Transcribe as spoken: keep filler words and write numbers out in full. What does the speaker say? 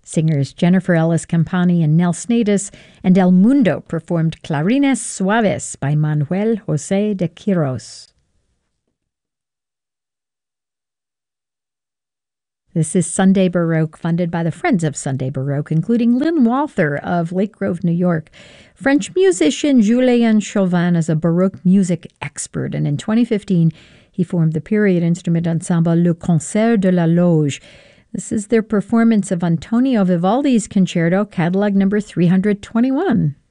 Singers Jennifer Ellis Campani and Nels Snedis and El Mundo performed Clarines Suaves by Manuel José de Quiros. This is Sunday Baroque, funded by the Friends of Sunday Baroque, including Lynn Walther of Lake Grove, New York. French musician Julien Chauvin is a Baroque music expert, and in twenty fifteen, he formed the period instrument ensemble Le Concert de la Loge. This is their performance of Antonio Vivaldi's Concerto, catalog number three hundred twenty-one.